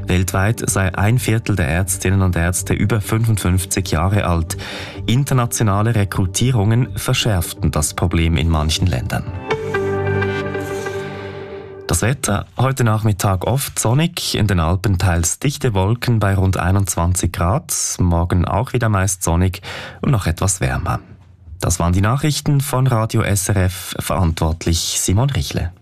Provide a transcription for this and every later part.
Weltweit sei 1/4 der Ärztinnen und Ärzte über 55 Jahre alt. Internationale Rekrutierungen verschärften das Problem in manchen Ländern. Das Wetter, heute Nachmittag oft sonnig, in den Alpen teils dichte Wolken bei rund 21 Grad, morgen auch wieder meist sonnig und noch etwas wärmer. Das waren die Nachrichten von Radio SRF, verantwortlich Simon Richle.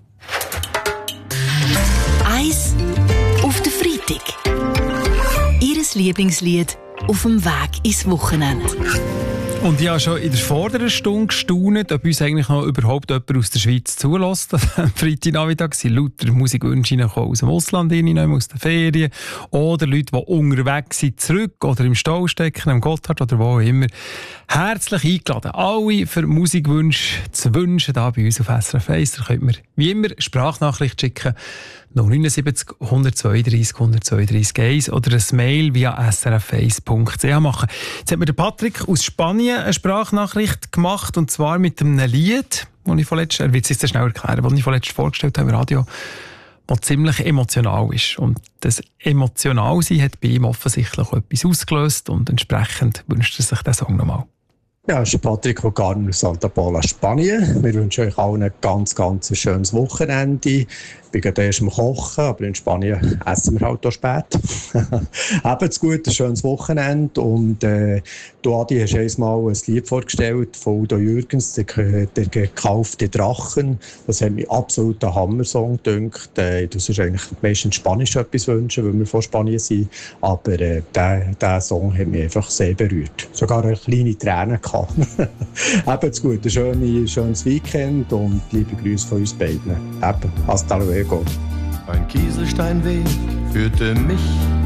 Eis auf den Freitag. Ihres Lieblingslied auf dem Weg ins Wochenende. Und ich habe schon in der vorderen Stunde gestaunt, ob uns eigentlich noch überhaupt jemand aus der Schweiz zulässt. Am Freitagnachmittag sind lauter Musikwünsche aus dem Ausland, aus den Ferien. Oder Leute, die unterwegs sind, zurück oder im Stau stecken, am Gotthard oder wo auch immer. Herzlich eingeladen, alle für Musikwünsche zu wünschen, hier bei uns auf SRF 1. Da könnt ihr wie immer Sprachnachricht schicken. 079 132 132 1 oder ein Mail via srf1.ch machen. Jetzt hat mir der Patrick aus Spanien eine Sprachnachricht gemacht, und zwar mit einem Lied, das ich vorletzt, er wird es jetzt schnell erklären, das ich vorletzt vorgestellt habe im Radio, das ziemlich emotional ist. Und das Emotionalsein hat bei ihm offensichtlich etwas ausgelöst und entsprechend wünscht er sich den Song nochmal. Ja, das ist Patrick Ogarn aus Santa Pola, Spanien. Wir wünschen euch allen ein ganz schönes Wochenende. Ich bin gerade erst am Kochen, aber in Spanien essen wir halt auch spät. Habt's gut, ein schönes Wochenende. Und du, Adi, hast einmal ein Lied vorgestellt von Udo Jürgens, der gekaufte Drachen. Das hat mich absolut ein Hammer-Song gedünkt. Du sollst eigentlich meistens Spanisch etwas wünschen, weil wir von Spanien sind. Aber der Song hat mich einfach sehr berührt. Sogar eine kleine Träne gehabt. Habt's gut, ein schönes Weekend und liebe Grüße von uns beiden. Hasta luego. Ein Kieselsteinweg führte mich